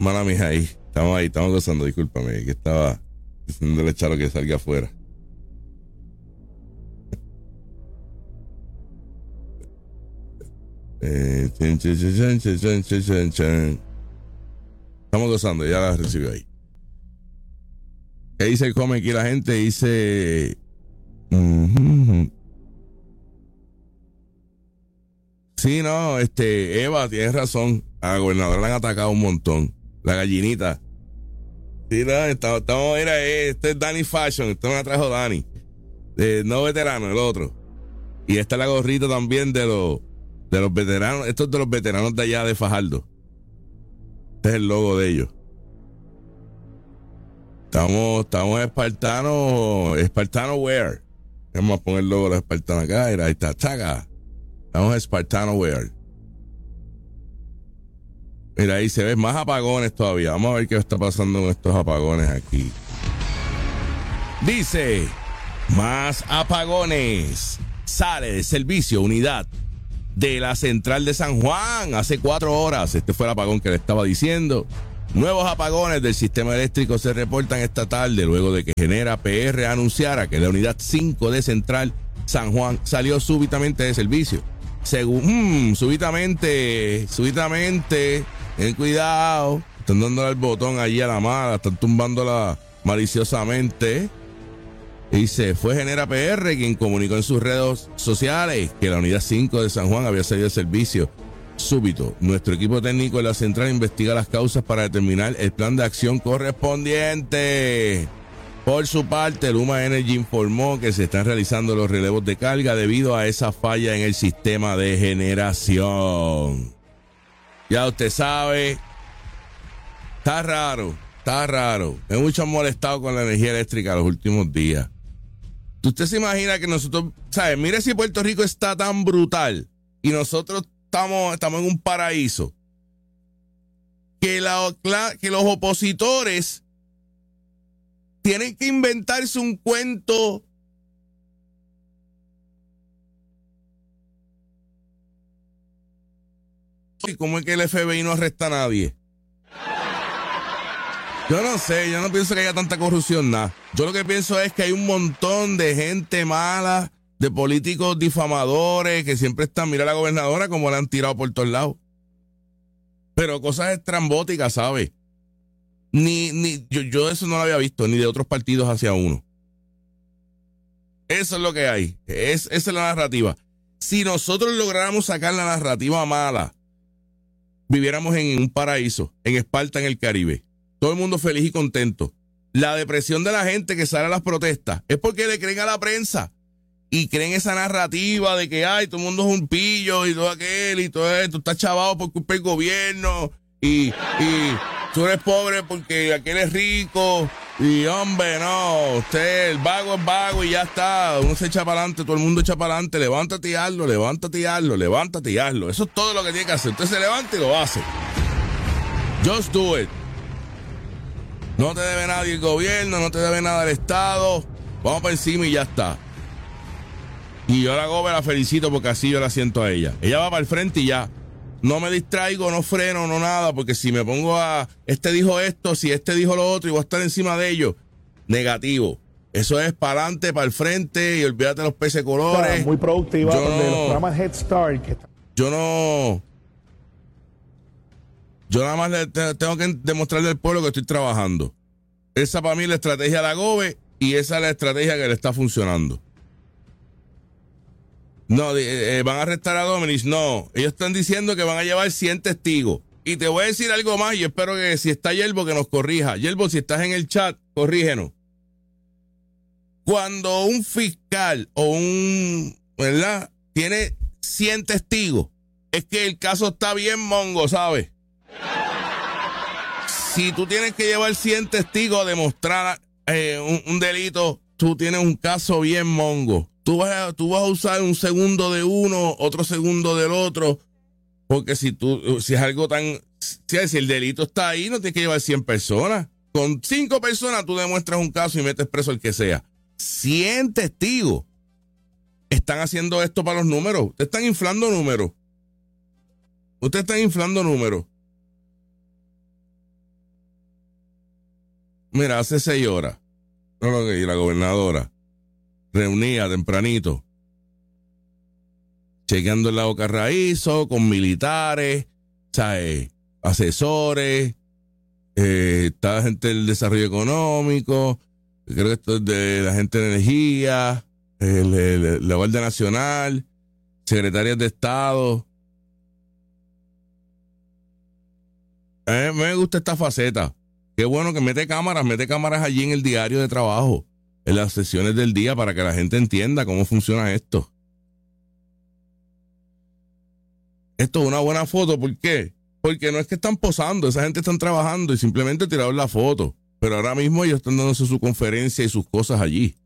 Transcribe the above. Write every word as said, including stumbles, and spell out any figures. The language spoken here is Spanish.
Mala mía, ahí. Estamos ahí, estamos gozando, discúlpame, que estaba diciéndole a Charo que salga afuera. Eh, chan, chan, chan, chan, chan, chan, chan, chan. Estamos gozando, ya la recibió ahí. ¿Qué dice el come aquí la gente? Dice... Uh-huh. Sí, no, este, Eva, tienes razón. A la gobernadora la han atacado un montón. La gallinita. Sí, no, estamos, estamos mira, este es Danny Fashion, esto me la trajo Danny. Eh, no veterano, el otro. Y esta es la gorrita también de los, de los veteranos, esto es de los veteranos de allá de Fajardo. Este es el logo de ellos. Estamos, estamos espartanos, espartano wear. Vamos a poner el logo de los espartanos acá, mira, ahí está, chaca. Estamos espartano wear. Mira, ahí se ven más apagones todavía. Vamos a ver qué está pasando con estos apagones aquí. Dice, más apagones. Sale de servicio unidad de la central de San Juan hace cuatro horas. Este fue el apagón que le estaba diciendo. Nuevos apagones del sistema eléctrico se reportan esta tarde luego de que Genera P R anunciara que la unidad cinco de Central San Juan salió súbitamente de servicio. Según, mmm, súbitamente, súbitamente, ten cuidado, están dándole el botón allí a la mala, están tumbándola maliciosamente. Dice, fue Genera P R quien comunicó en sus redes sociales que la unidad cinco de San Juan había salido de servicio súbito. Nuestro equipo técnico de la central investiga las causas para determinar el plan de acción correspondiente. Por su parte, Luma Energy informó que se están realizando los relevos de carga debido a esa falla en el sistema de generación. Ya usted sabe, está raro, está raro. Me mucho han molestado con la energía eléctrica los últimos días. ¿Usted se imagina que nosotros, sabe, mire si Puerto Rico está tan brutal y nosotros estamos, estamos en un paraíso, que, la, que los opositores tienen que inventarse un cuento y cómo es que el F B I no arresta a nadie. Yo no sé, yo no pienso que haya tanta corrupción, nada. Yo lo que pienso es que hay un montón de gente mala, de políticos difamadores que siempre están, mira a la gobernadora como la han tirado por todos lados. Pero cosas estrambóticas, ¿sabes? Ni, ni, yo, yo eso no lo había visto, ni de otros partidos hacia uno. Eso es lo que hay. Es, esa es la narrativa. Si nosotros lográramos sacar la narrativa mala, viviéramos en un paraíso, en Esparta, en el Caribe. Todo el mundo feliz y contento. La depresión de la gente que sale a las protestas es porque le creen a la prensa y creen esa narrativa de que ay, todo el mundo es un pillo y todo aquel y todo esto, está chavado por culpa del gobierno y, y tú eres pobre porque aquel es rico y hombre, no, usted, el vago es vago y ya está, uno se echa para adelante, todo el mundo echa para adelante, levántate y hazlo, levántate y hazlo, levántate y hazlo. Eso es todo lo que tiene que hacer. Usted se levanta y lo hace. Just do it. No te debe nadie el gobierno, no te debe nada el Estado. Vamos para encima y ya está. Y yo a la Gobe la felicito porque así yo la siento a ella. Ella va para el frente y ya. No me distraigo, no freno, no nada, porque si me pongo a... Este dijo esto, si este dijo lo otro y voy a estar encima de ellos. Negativo. Eso es para adelante, para el frente y olvídate los peces colores. Claro, muy productiva yo de no, los programas Head Start. Que está... Yo no... Yo nada más le tengo que demostrarle al pueblo que estoy trabajando. Esa para mí es la estrategia de la Gobe y esa es la estrategia que le está funcionando. No, eh, van a arrestar a Dominis. No, ellos están diciendo que van a llevar cien testigos. Y te voy a decir algo más y espero que si está Yelbo que nos corrija. Yelbo, si estás en el chat, corrígenos. Cuando un fiscal o un, ¿verdad? Tiene cien testigos, es que el caso está bien mongo, ¿sabes? Si tú tienes que llevar cien testigos a demostrar eh, un, un delito, tú tienes un caso bien mongo. Tú vas, a, tú vas a usar un segundo de uno, otro segundo del otro, porque si tú, si es algo tan, si, si el delito está ahí, no tienes que llevar cien personas. Con cinco personas tú demuestras un caso y metes preso el que sea. cien testigos están haciendo esto para los números. Ustedes están inflando números. Ustedes están inflando números. mira, hace seis horas, no lo que y la gobernadora reunía tempranito, chequeando el lago Carraízo con militares, ¿sabes? Asesores, eh, está la gente del desarrollo económico, creo que esto es de la gente de energía, el, el, la Guardia Nacional, secretarias de Estado. A mí me gusta esta faceta. Qué bueno que mete cámaras, mete cámaras allí en el diario de trabajo, en las sesiones del día, para que la gente entienda cómo funciona esto. Esto es una buena foto, ¿por qué? Porque no es que están posando, esa gente están trabajando y simplemente tiraron la foto. Pero ahora mismo ellos están dándose su conferencia y sus cosas allí.